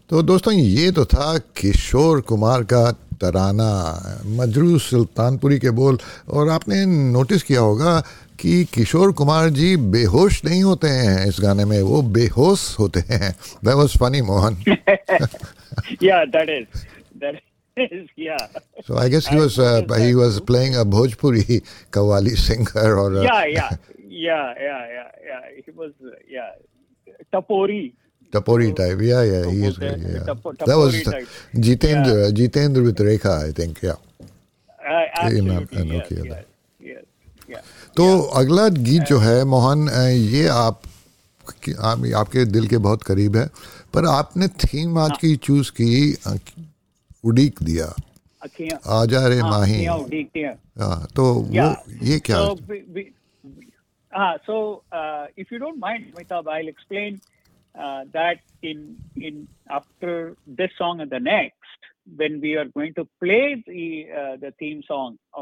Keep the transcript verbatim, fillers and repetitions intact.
तो दोस्तों ये तो था किशोर कुमार का तराना, मजरू सुल्तानपुरी के बोल। और आपने नोटिस किया होगा कि किशोर कुमार जी बेहोश नहीं होते हैं इस गाने में, वो बेहोश होते हैं। That was funny Mohan. Yeah, that is that is yeah. So I guess he I've was uh, noticed he that was too. playing a Bhojpuri Qawwali singer or a Yeah, yeah, yeah, yeah, yeah, yeah. He was uh, yeah, Tapori. Tapori So, type. Yeah, yeah, so he is. bolte hain, Yeah, Tapo- that was Tapori type. Yeah, Jitendra Jitendra with Rekha, I think. Yeah, uh, in absolutely. uh, Yes, Nokia. yes, yes, yeah, तो yeah. अगला गीत जो Uh, है मोहन, अ, ये आप कि- आप आपके दिल के बहुत करीब है, पर आपने थीम आज हाँ, की चूज की, अ, उड़ीक दिया, अखियाँ आजा रे हाँ माही। अखियाँ उड़ीकती हैं. हाँ, तो वो Yeah. ये क्या? So, we, we, ah, so uh, if you don't mind, Amitabh, I'll explain uh, that in in after this song and the next, when we are going to play the uh, the theme song of